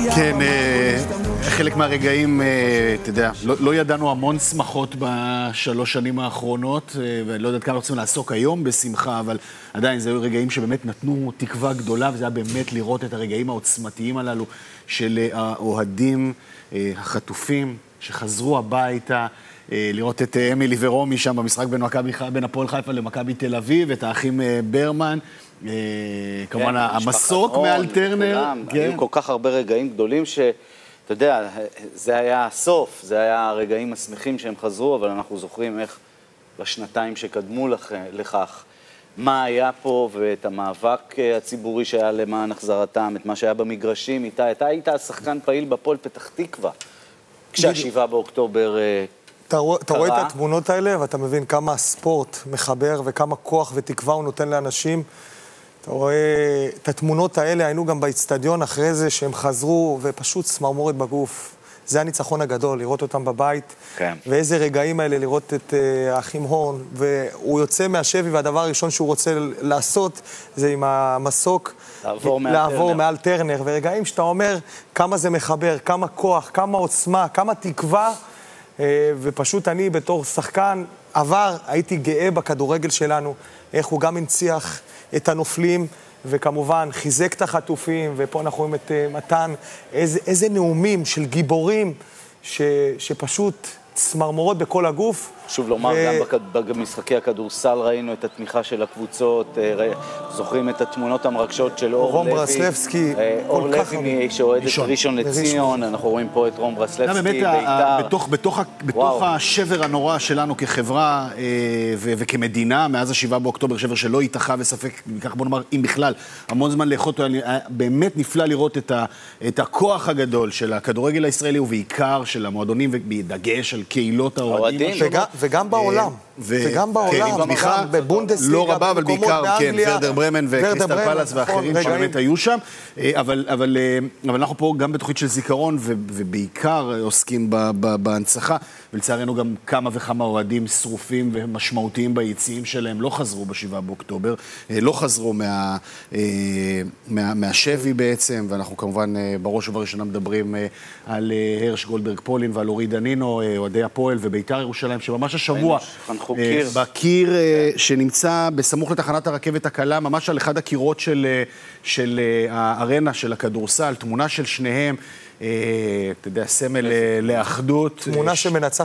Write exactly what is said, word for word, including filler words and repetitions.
כן, חלק מהרגעים, אתה יודע, לא, לא ידענו המון שמחות בשלוש שנים האחרונות, ולא יודעת כמה רוצים לעסוק היום בשמחה, אבל עדיין זה היו רגעים שבאמת נתנו תקווה גדולה, וזה היה באמת לראות את הרגעים העוצמתיים הללו של האוהדים החטופים שחזרו הביתה, לראות את אמילי ורומי שם במשחק בין, מכבי, בין הפועל חיפה למכבי תל אביב, את האחים ברמן, כמובן המסוק מעל טרנר. היו כל כך הרבה רגעים גדולים שאתה יודע, זה היה הסוף, זה היה הרגעים השמחים שהם חזרו, אבל אנחנו זוכרים איך בשנתיים שקדמו לכך, מה היה פה ואת המאבק הציבורי שהיה למען החזרתם, את מה שהיה במגרשים איתה. אתה היית השחקן פעיל בפועל פתח תקווה, כשהשבעה באוקטובר אתה רואה את התמונות האלה ואתה מבין כמה הספורט מחבר וכמה כוח ותקווה הוא נותן לאנשים. אתה רואה את התמונות האלה, היינו גם באצטדיון אחרי זה שהם חזרו ופשוט צמרמורת בגוף. זה הניצחון הגדול, לראות אותם בבית. כן. ואיזה רגעים האלה, לראות את uh, האחים הורן, והוא יוצא מהשבי והדבר הראשון שהוא רוצה לעשות זה עם המסוק לעבור מעל לעבור טרנר. מעל טרנר. ורגעים שאתה אומר כמה זה מחבר, כמה כוח, כמה עוצמה, כמה תקווה, uh, ופשוט אני בתור שחקן עבר, הייתי גאה בכדורגל שלנו, איך הוא גם הנציח את הנופלים, וכמובן חיזק את החטופים, ופה אנחנו רואים את uh, מתן, איזה, איזה נאומים של גיבורים, ש, שפשוט צמרמורות בכל הגוף. שוב לומר, ו... גם במשחקי הכדורסל ראינו את התמיכה של הקבוצות, זוכרים את התמונות המרגשות של אור רום לוי. ברסלבסקי, אור לוי שאוהד את ראשון לציון, אנחנו רואים פה את רום ברסלבסקי, בית"ר. בתוך, בתוך, בתוך השבר הנורא שלנו כחברה וכמדינה, מאז השבעה באוקטובר, שבר שלא ייתכן וספק, כך בוא נאמר, אם בכלל, המון זמן לאחות, באמת נפלא לראות את, ה, את הכוח הגדול של הכדורגל הישראלי, ובעיקר של המועדונים, ובדגש על קהילות האוהדים. וגם בעולם, וגם בעולם, תמיכה בבונדסליגה, לא רבה, אבל בעיקר, כן, ורדר ברמן וקריסטל פלאס ואחרים שבאמת היו שם, אבל אנחנו פה גם בתוכנית של זיכרון, ובעיקר עוסקים בהנצחה, ולצערנו גם כמה וכמה אוהדים שרופים ומשמעותיים ביציאים שלהם לא חזרו בשבעה באוקטובר, לא חזרו מהשבי בעצם, ואנחנו כמובן בראש ובראשונה מדברים על הרש גולדברג פולין ועל אורי דנינו, אוהדי הפועל ובית"ר ירושלים, שממש השבוע בקיר שנמצא בסמוך לתחנת הרכבת הקלה, ממש על אחד הקירות של הארנה של הכדורסל, תמונה של שניהם, אתה יודע, סמל לאחדות. תמונה שמנצחת.